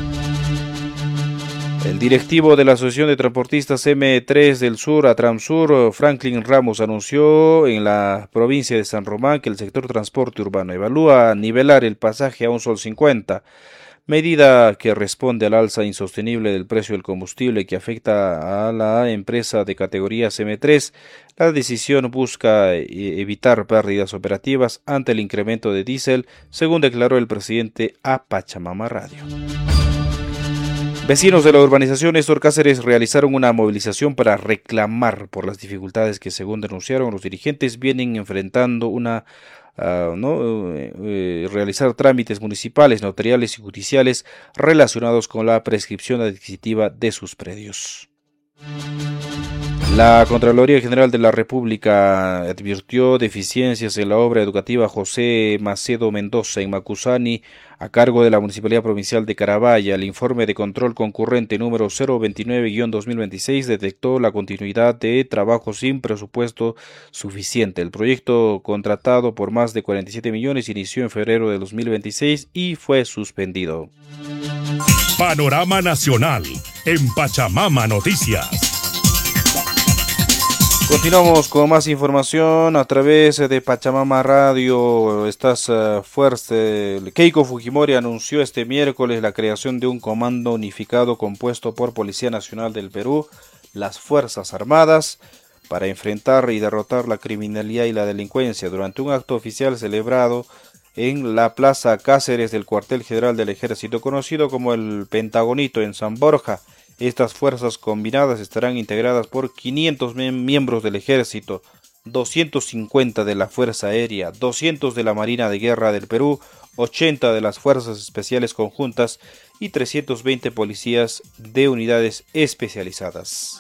El directivo de la Asociación de Transportistas M3 del Sur, Atramsur, Franklin Ramos, anunció en la provincia de San Román que el sector transporte urbano evalúa nivelar el pasaje a $1.50, medida que responde al alza insostenible del precio del combustible que afecta a la empresa de categorías M3. La decisión busca evitar pérdidas operativas ante el incremento de diésel, según declaró el presidente a Pachamama Radio. Vecinos de la urbanización Néstor Cáceres realizaron una movilización para reclamar por las dificultades que, según denunciaron los dirigentes, vienen enfrentando realizar trámites municipales, notariales y judiciales relacionados con la prescripción adquisitiva de sus predios. La Contraloría General de la República advirtió deficiencias en la obra educativa José Macedo Mendoza en Macusani, a cargo de la Municipalidad Provincial de Carabaya. El informe de control concurrente número 029-2026 detectó la continuidad de trabajo sin presupuesto suficiente. El proyecto, contratado por más de 47 millones, inició en febrero de 2026 y fue suspendido. Panorama Nacional en Pachamama Noticias. Continuamos con más información a través de Pachamama Radio. Keiko Fujimori anunció este miércoles la creación de un comando unificado compuesto por Policía Nacional del Perú, las Fuerzas Armadas, para enfrentar y derrotar la criminalidad y la delincuencia. Durante un acto oficial celebrado en la Plaza Cáceres del Cuartel General del Ejército, conocido como el Pentagonito en San Borja, estas fuerzas combinadas estarán integradas por 500 miembros del Ejército, 250 de la Fuerza Aérea, 200 de la Marina de Guerra del Perú, 80 de las Fuerzas Especiales Conjuntas y 320 policías de unidades especializadas.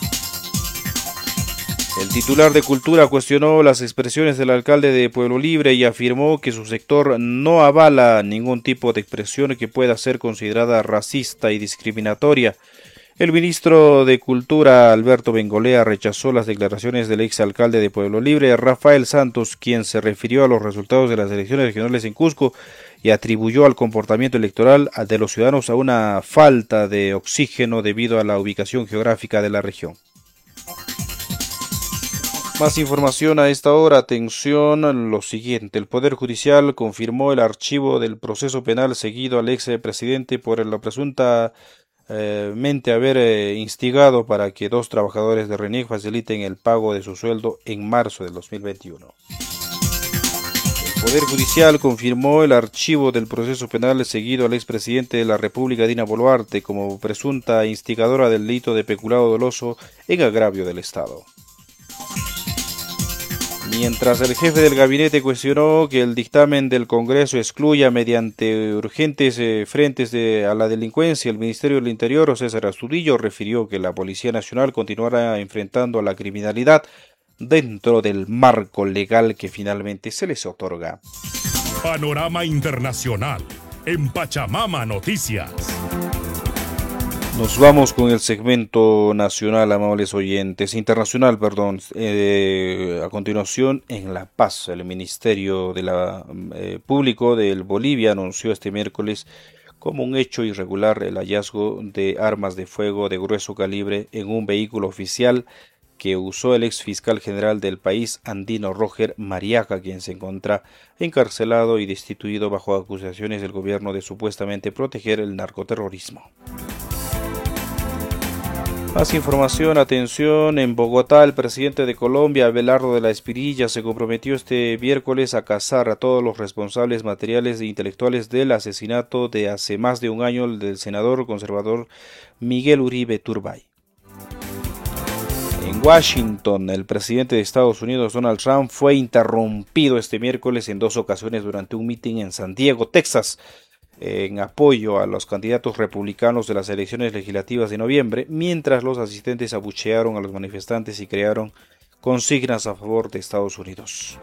El titular de Cultura cuestionó las expresiones del alcalde de Pueblo Libre y afirmó que su sector no avala ningún tipo de expresión que pueda ser considerada racista y discriminatoria. El ministro de Cultura, Alberto Bengolea, rechazó las declaraciones del exalcalde de Pueblo Libre, Rafael Santos, quien se refirió a los resultados de las elecciones regionales en Cusco y atribuyó al comportamiento electoral de los ciudadanos a una falta de oxígeno debido a la ubicación geográfica de la región. Más información a esta hora. Atención, lo siguiente. El Poder Judicial confirmó el archivo del proceso penal seguido al expresidente por la presunta haber instigado para que 2 trabajadores de RENIEC faciliten el pago de su sueldo en marzo del 2021. El Poder Judicial confirmó el archivo del proceso penal seguido al expresidente de la República, Dina Boluarte, como presunta instigadora del delito de peculado doloso en agravio del Estado. Mientras el jefe del gabinete cuestionó que el dictamen del Congreso excluya mediante urgentes frentes a la delincuencia, el Ministerio del Interior, César Astudillo, refirió que la Policía Nacional continuará enfrentando a la criminalidad dentro del marco legal que finalmente se les otorga. Panorama Internacional en Pachamama Noticias. Nos vamos con el segmento nacional, amables oyentes, internacional, perdón. A continuación, en La Paz, el Ministerio Público de Bolivia anunció este miércoles como un hecho irregular el hallazgo de armas de fuego de grueso calibre en un vehículo oficial que usó el ex fiscal general del país, Andino Roger Mariaca, quien se encuentra encarcelado y destituido bajo acusaciones del gobierno de supuestamente proteger el narcoterrorismo. Más información, atención, en Bogotá el presidente de Colombia, Abelardo de la Espirilla, se comprometió este miércoles a cazar a todos los responsables materiales e intelectuales del asesinato de hace más de un año del senador conservador Miguel Uribe Turbay. En Washington, el presidente de Estados Unidos, Donald Trump, fue interrumpido este miércoles en 2 ocasiones durante un mitin en San Diego, Texas, en apoyo a los candidatos republicanos de las elecciones legislativas de noviembre, mientras los asistentes abuchearon a los manifestantes y crearon consignas a favor de Estados Unidos.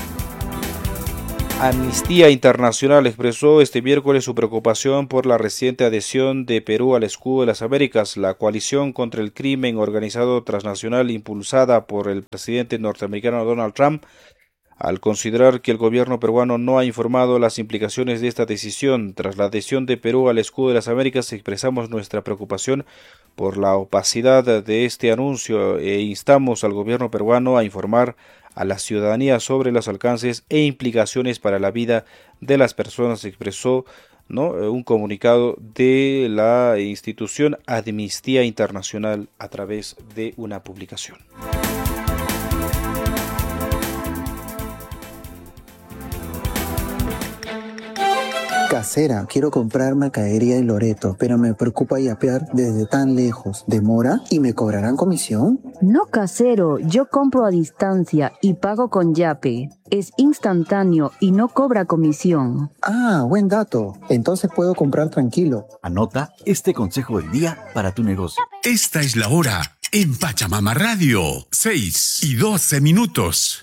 Amnistía Internacional expresó este miércoles su preocupación por la reciente adhesión de Perú al Escudo de las Américas, la coalición contra el crimen organizado transnacional impulsada por el presidente norteamericano Donald Trump. Al considerar que el gobierno peruano no ha informado las implicaciones de esta decisión tras la adhesión de Perú al Escudo de las Américas, expresamos nuestra preocupación por la opacidad de este anuncio e instamos al gobierno peruano a informar a la ciudadanía sobre los alcances e implicaciones para la vida de las personas, expresó un comunicado de la institución Amnistía Internacional a través de una publicación. Casera, quiero comprar mercadería en Loreto, pero me preocupa yapear desde tan lejos. ¿Demora? ¿Y me cobrarán comisión? No, casero, yo compro a distancia y pago con Yape. Es instantáneo y no cobra comisión. Ah, buen dato. Entonces puedo comprar tranquilo. Anota este consejo del día para tu negocio. Esta es la hora en Pachamama Radio, 6:12.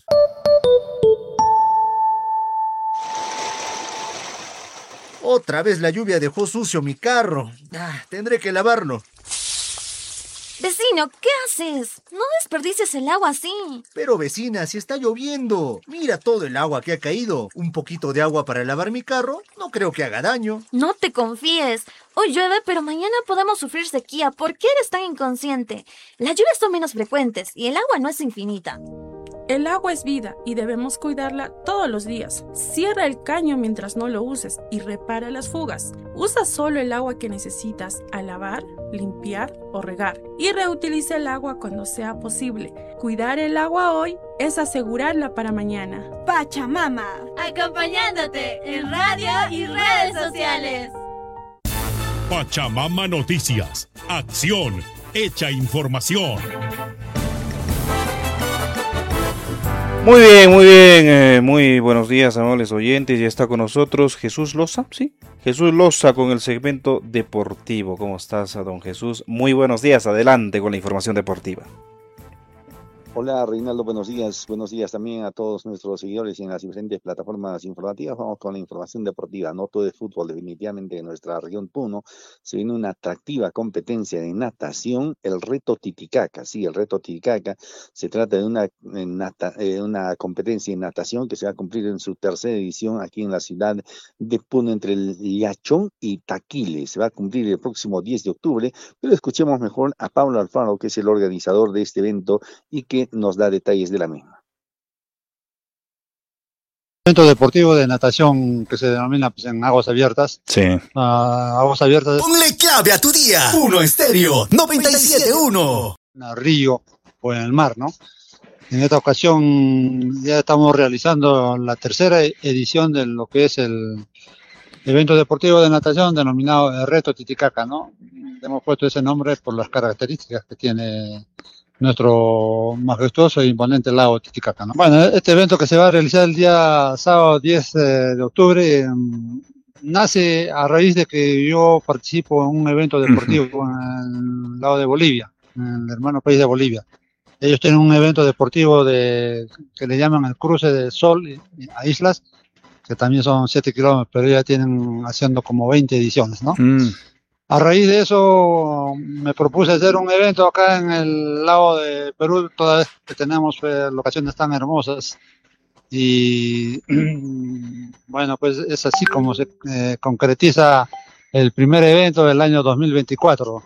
Otra vez la lluvia dejó sucio mi carro. Tendré que lavarlo. Vecino, ¿qué haces? No desperdicies el agua así. Pero vecina, si está lloviendo. Mira todo el agua que ha caído. Un poquito de agua para lavar mi carro no creo que haga daño. No te confíes. Hoy llueve, pero mañana podemos sufrir sequía. ¿Por qué eres tan inconsciente? Las lluvias son menos frecuentes y el agua no es infinita. El agua es vida y debemos cuidarla todos los días. Cierra el caño mientras no lo uses y repara las fugas. Usa solo el agua que necesitas al lavar, limpiar o regar. Y reutiliza el agua cuando sea posible. Cuidar el agua hoy es asegurarla para mañana. Pachamama, acompañándote en radio y redes sociales. Pachamama Noticias. Acción hecha información. Muy bien, muy buenos días, amables oyentes. Ya está con nosotros Jesús Loza, ¿sí? Jesús Loza con el segmento deportivo. ¿Cómo estás, don Jesús? Muy buenos días, adelante con la información deportiva. Hola, Reinaldo, buenos días. Buenos días también a todos nuestros seguidores en las diferentes plataformas informativas. Vamos con la información deportiva, no todo de fútbol. Definitivamente en nuestra región Puno se viene una atractiva competencia de natación, el Reto Titicaca. Sí, el Reto Titicaca se trata de una competencia en natación que se va a cumplir en su 3ª edición aquí en la ciudad de Puno, entre el Yachón y Taquile. Se va a cumplir el próximo 10 de octubre, pero escuchemos mejor a Pablo Alfaro, que es el organizador de este evento y que nos da detalles de la misma. Evento deportivo de natación que se denomina en aguas abiertas. Sí. Aguas abiertas. Ponle clave a tu día. Puno Estéreo 97.1. En el río o en el mar, ¿no? En esta ocasión ya estamos realizando la 3ª edición de lo que es el evento deportivo de natación denominado el Reto Titicaca, ¿no? Hemos puesto ese nombre por las características que tiene nuestro majestuoso e imponente lago Titicaca, ¿no? Bueno, este evento que se va a realizar el día sábado 10 de octubre nace a raíz de que yo participo en un evento deportivo en el lado de Bolivia, en el hermano país de Bolivia. Ellos tienen un evento deportivo que le llaman el Cruce del Sol a Islas, que también son 7 kilómetros, pero ya tienen haciendo como 20 ediciones, ¿no? A raíz de eso me propuse hacer un evento acá en el lago de Perú, toda vez que tenemos locaciones tan hermosas. Y bueno, pues es así como se concretiza el primer evento del año 2024.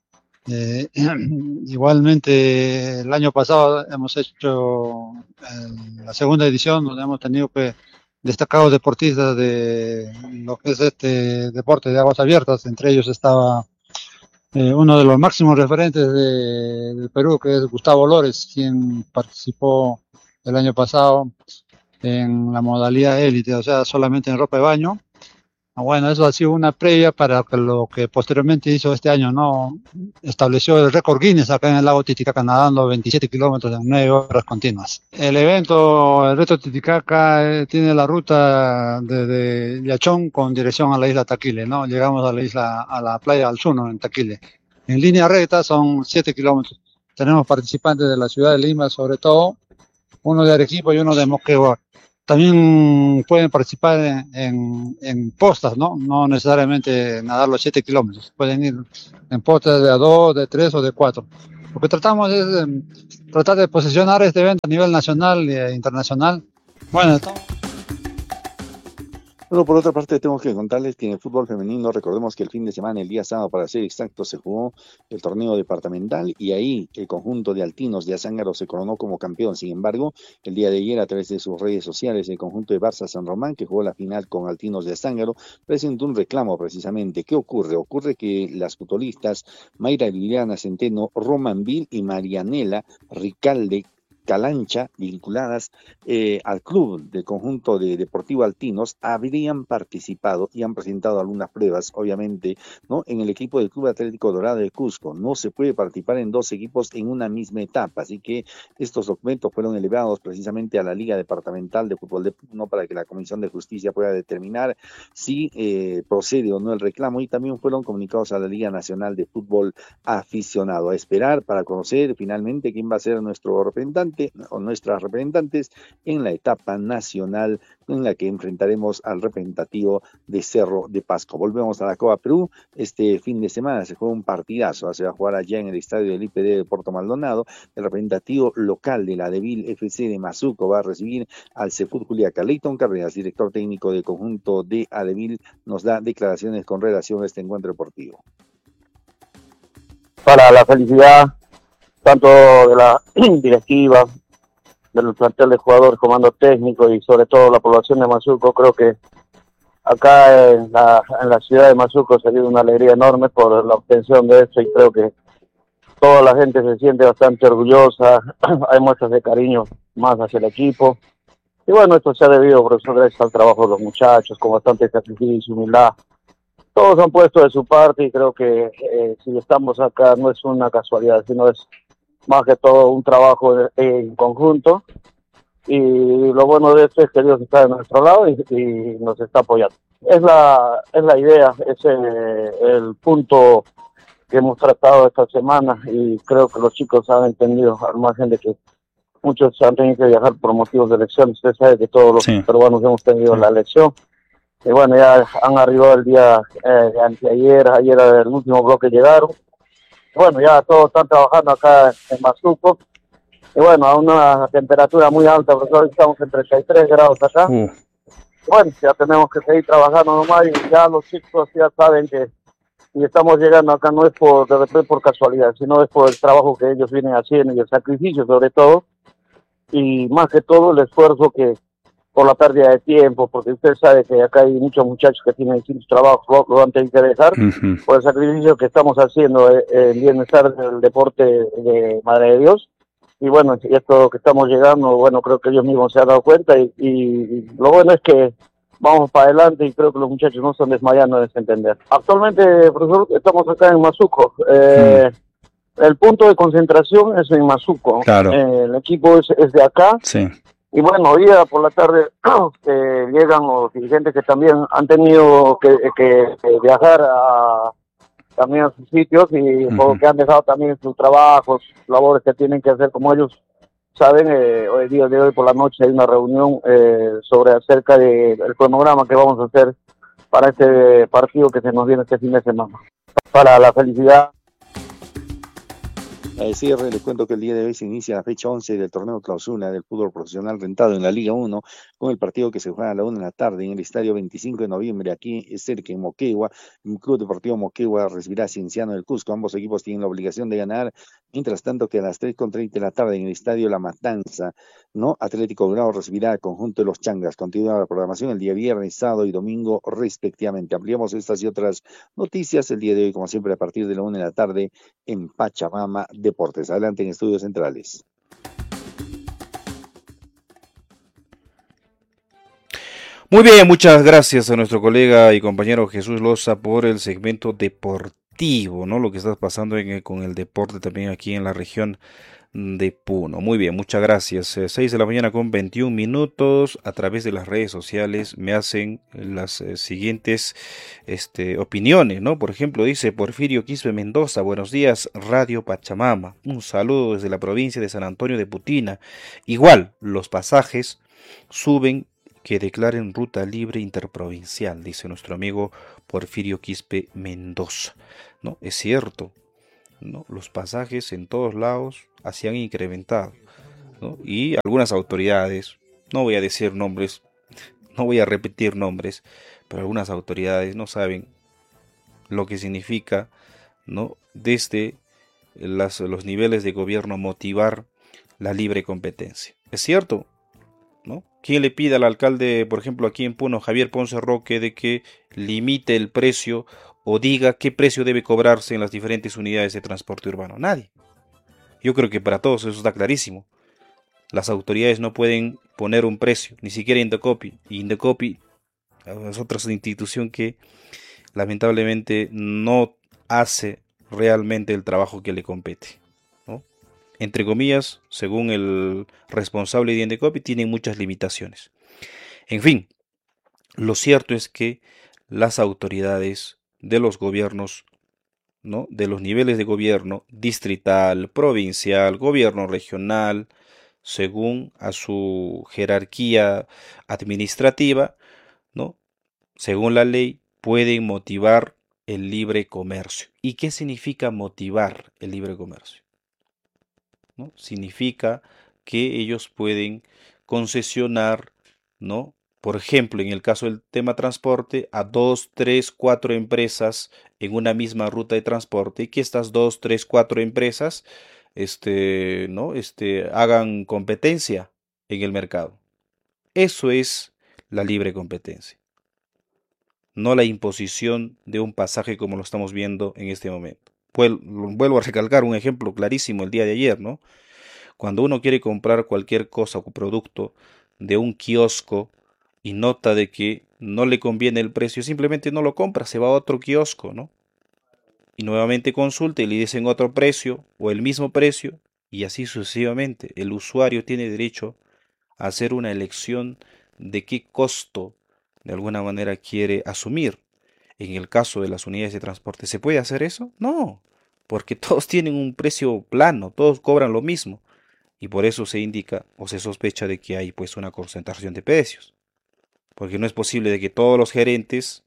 Igualmente el año pasado hemos hecho la segunda edición, donde hemos tenido destacados deportistas de lo que es este deporte de aguas abiertas. Entre ellos estaba uno de los máximos referentes del Perú, que es Gustavo Lores, quien participó el año pasado en la modalidad élite, o sea, solamente en ropa de baño. Bueno, eso ha sido una previa para lo que posteriormente hizo este año, ¿no? Estableció el récord Guinness acá en el lago Titicaca, nadando 27 kilómetros en 9 horas continuas. El reto Titicaca, tiene la ruta desde Yachón con dirección a la isla Taquile, ¿no? Llegamos a la playa Alzuno en Taquile. En línea recta son 7 kilómetros. Tenemos participantes de la ciudad de Lima, sobre todo, uno de Arequipa y uno de Moquegua. También pueden participar en postas, ¿no? No necesariamente nadar los 7 kilómetros. Pueden ir en postas de a 2, de 3 o de 4. Lo que tratamos es tratar de posicionar este evento a nivel nacional e internacional. Bueno, Bueno, por otra parte, tengo que contarles que en el fútbol femenino, recordemos que el fin de semana, el día sábado, para ser exacto, se jugó el torneo departamental y ahí el conjunto de Altinos de Azángaro se coronó como campeón. Sin embargo, el día de ayer, a través de sus redes sociales, el conjunto de Barça San Román, que jugó la final con Altinos de Azángaro, presentó un reclamo precisamente. ¿Qué ocurre? Ocurre que las futbolistas Mayra Liliana Centeno, Roman Vil y Marianela Ricalde Calancha, vinculadas al club del conjunto de Deportivo Altinos, habrían participado y han presentado algunas pruebas, obviamente, ¿no? En el equipo del Club Atlético Dorado de Cusco. No se puede participar en dos equipos en una misma etapa, así que estos documentos fueron elevados precisamente a la Liga Departamental de Fútbol de Puno para que la Comisión de Justicia pueda determinar si procede o no el reclamo, y también fueron comunicados a la Liga Nacional de Fútbol Aficionado. A esperar para conocer finalmente quién va a ser nuestro representante o nuestras representantes en la etapa nacional en la que enfrentaremos al representativo de Cerro de Pasco. Volvemos a la Copa Perú. Este fin de semana se juega un partidazo, se va a jugar allá en el estadio del IPD de Puerto Maldonado. El representativo local de la Devil FC de Mazuco va a recibir al Cefut Juliaca. Leighton Carreras, director técnico del conjunto de Adevil, nos da declaraciones con relación a este encuentro deportivo. Para la felicidad tanto de la directiva, del plantel de jugadores, comando técnico y sobre todo la población de Mazuco, creo que acá en la ciudad de Mazuco se dio una alegría enorme por la obtención de esto, y creo que toda la gente se siente bastante orgullosa. Hay muestras de cariño más hacia el equipo, y bueno, esto se ha debido, profesor, gracias al trabajo de los muchachos, con bastante sacrificio y humildad. Todos han puesto de su parte, y creo que si estamos acá no es una casualidad, sino es más que todo un trabajo en conjunto, y lo bueno de esto es que Dios está de nuestro lado y nos está apoyando. Es la idea, es el punto que hemos tratado esta semana, y creo que los chicos han entendido, al margen de que muchos han tenido que viajar por motivos de elección. Usted sabe que todos los peruanos hemos tenido la elección, y bueno, ya han arribado el día de anteayer, ayer el último bloque llegaron. Bueno, ya todos están trabajando acá en Mazuco, y bueno, a una temperatura muy alta, profesor, estamos en 33 grados acá. Bueno, ya tenemos que seguir trabajando nomás, y ya los chicos ya saben que si estamos llegando acá no es por casualidad, sino es por el trabajo que ellos vienen haciendo y el sacrificio sobre todo, y más que todo el esfuerzo que por la pérdida de tiempo, porque usted sabe que acá hay muchos muchachos que tienen distintos trabajos, lo han tenido que dejar, por el sacrificio que estamos haciendo en bienestar del deporte de Madre de Dios. Y bueno, y esto que estamos llegando, bueno, creo que ellos mismos se han dado cuenta, y lo bueno es que vamos para adelante, y creo que los muchachos no están desmayando en ese entender. Actualmente, profesor, estamos acá en Mazuco. El punto de concentración es en Mazuco. Claro. El equipo es de acá. Sí. Y bueno, hoy día por la tarde llegan los dirigentes que también han tenido que viajar también a sus sitios, y porque han dejado también sus trabajos, labores que tienen que hacer. Como ellos saben, hoy día de hoy por la noche hay una reunión sobre acerca del cronograma que vamos a hacer para este partido que se nos viene este fin de semana. para la felicidad. A cierre, les cuento que el día de hoy se inicia la fecha 11 del torneo clausura del fútbol profesional rentado en la Liga 1, con el partido que se juega a la 1 de la tarde en el estadio 25 de noviembre, aquí cerca en Moquegua. El Club Deportivo Moquegua recibirá a Cienciano del Cusco. Ambos equipos tienen la obligación de ganar. Mientras tanto, que a las 3:30 de la tarde en el estadio La Matanza, ¿no? Atlético Grau recibirá al conjunto de los Changas. Continúa la programación el día viernes, sábado y domingo respectivamente. Ampliamos estas y otras noticias el día de hoy, como siempre, a partir de la 1 de la tarde en Pachamama Deportes. Adelante en Estudios Centrales. Muy bien, muchas gracias a nuestro colega y compañero Jesús Loza por el segmento deportivo, ¿no? Lo que está pasando con el deporte también aquí en la región de Puno. Muy bien, muchas gracias. 6 de la mañana con 21 minutos. A través de las redes sociales me hacen las siguientes opiniones, ¿no? Por ejemplo, dice Porfirio Quispe Mendoza: buenos días, Radio Pachamama. Un saludo desde la provincia de San Antonio de Putina. Igual, los pasajes suben, que declaren ruta libre interprovincial, dice nuestro amigo Porfirio Quispe Mendoza. ¿No? Es cierto, ¿no? Los pasajes en todos lados se han incrementado, ¿no? Y algunas autoridades, no voy a decir nombres, no voy a repetir nombres, pero algunas autoridades no saben lo que significa, ¿no? Desde los niveles de gobierno motivar la libre competencia. Es cierto, ¿no? ¿Quién le pide al alcalde, por ejemplo, aquí en Puno, Javier Ponce Roque, de que limite el precio o diga qué precio debe cobrarse en las diferentes unidades de transporte urbano? Nadie. Yo creo que para todos eso está clarísimo. Las autoridades no pueden poner un precio, ni siquiera Indecopi. Y Indecopi es otra institución que lamentablemente no hace realmente el trabajo que le compete, ¿no? Entre comillas, según el responsable de Indecopi, tienen muchas limitaciones. En fin, lo cierto es que las autoridades de los gobiernos, ¿no? De los niveles de gobierno distrital, provincial, gobierno regional, según a su jerarquía administrativa, ¿no? Según la ley, pueden motivar el libre comercio. ¿Y qué significa motivar el libre comercio? ¿No? Significa que ellos pueden concesionar, ¿no? Por ejemplo, en el caso del tema transporte, a 2, 3, 4 empresas en una misma ruta de transporte, y que estas 2, 3, 4 empresas ¿no? Hagan competencia en el mercado. Eso es la libre competencia, no la imposición de un pasaje como lo estamos viendo en este momento. Vuelvo a recalcar un ejemplo clarísimo el día de ayer, ¿no? Cuando uno quiere comprar cualquier cosa o producto de un kiosco y nota de que no le conviene el precio, simplemente no lo compra, se va a otro kiosco, ¿no? Y nuevamente consulta y le dicen otro precio o el mismo precio, y así sucesivamente. El usuario tiene derecho a hacer una elección de qué costo de alguna manera quiere asumir. En el caso de las unidades de transporte, ¿se puede hacer eso? No, porque todos tienen un precio plano, todos cobran lo mismo, y por eso se indica o se sospecha de que hay pues una concentración de precios, porque no es posible de que todos los gerentes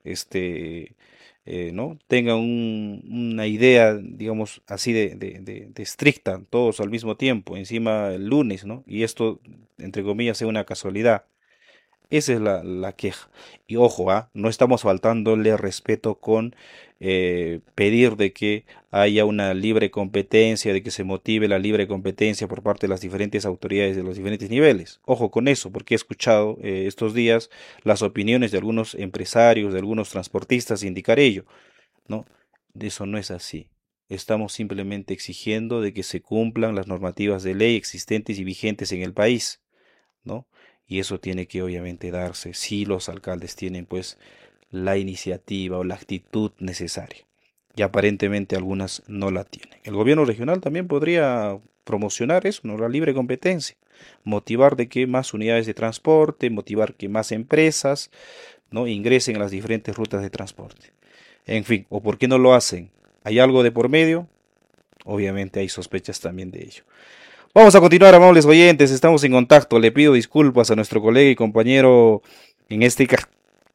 ¿no? tengan una idea, digamos así, de estricta, todos al mismo tiempo, encima el lunes, ¿no? Y esto, entre comillas, sea una casualidad. Esa es la queja. Y ojo, no estamos faltándole respeto con pedir de que haya una libre competencia, de que se motive la libre competencia por parte de las diferentes autoridades de los diferentes niveles. Ojo con eso, porque he escuchado estos días las opiniones de algunos empresarios, de algunos transportistas indicar ello, ¿no? Eso no es así. Estamos simplemente exigiendo de que se cumplan las normativas de ley existentes y vigentes en el país, ¿no? Y eso tiene que obviamente darse si los alcaldes tienen pues la iniciativa o la actitud necesaria. Y aparentemente algunas no la tienen. El gobierno regional también podría promocionar eso, ¿no? La libre competencia. Motivar de que más unidades de transporte, motivar que más empresas, ¿no? Ingresen a las diferentes rutas de transporte. En fin, ¿o por qué no lo hacen? ¿Hay algo de por medio? Obviamente hay sospechas también de ello. Vamos a continuar, amables oyentes, estamos en contacto. Le pido disculpas a nuestro colega y compañero, en este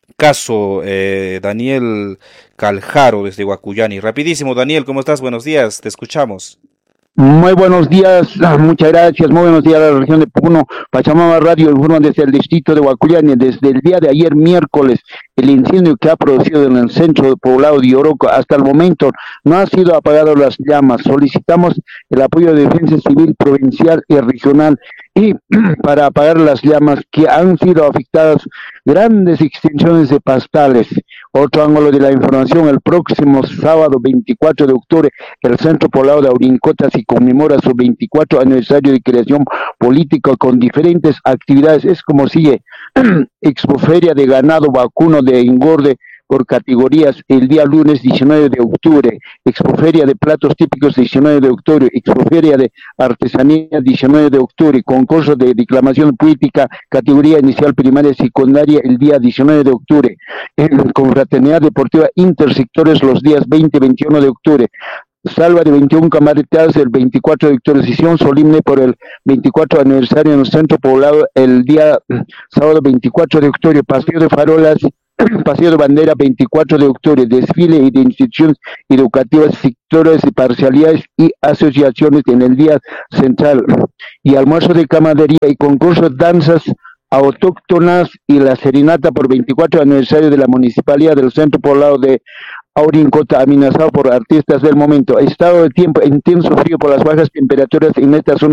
caso. Daniel Caljaro desde Guacuyani. Rapidísimo, Daniel, ¿cómo estás? Buenos días, te escuchamos. Muy buenos días, muchas gracias, muy buenos días a la región de Puno. Pachamama Radio informa desde el distrito de Guacuyani. Desde el día de ayer, miércoles, el incendio que ha producido en el centro poblado de Oroco, hasta el momento no ha sido apagado las llamas. Solicitamos el apoyo de Defensa Civil provincial y regional y para apagar las llamas que han sido afectadas grandes extensiones de pastales. Otro ángulo de la información: el próximo sábado 24 de octubre, el Centro Poblado de Aurincota se conmemora su 24 aniversario de creación política con diferentes actividades. Es como sigue: Expoferia de ganado vacuno de engorde por categorías el día lunes 19 de octubre, Expoferia de platos típicos 19 de octubre, Expoferia de artesanía 19 de octubre, concurso de declamación política categoría inicial primaria y secundaria el día 19 de octubre, confraternidad deportiva intersectores los días 20 y 21 de octubre, salva de 21 camaradas el 24 de octubre, sesión solemne por el 24 aniversario en el centro poblado el día sábado 24 de octubre, paseo de farolas, paseo de bandera 24 de octubre, desfile de instituciones educativas, sectores y parcialidades y asociaciones en el día central, y almuerzo de camaradería y concurso de danzas autóctonas y la serenata por 24 aniversario de la municipalidad del centro poblado de Aurincota, amenazado por artistas del momento. Estado de tiempo: intenso frío por las bajas temperaturas en esta zona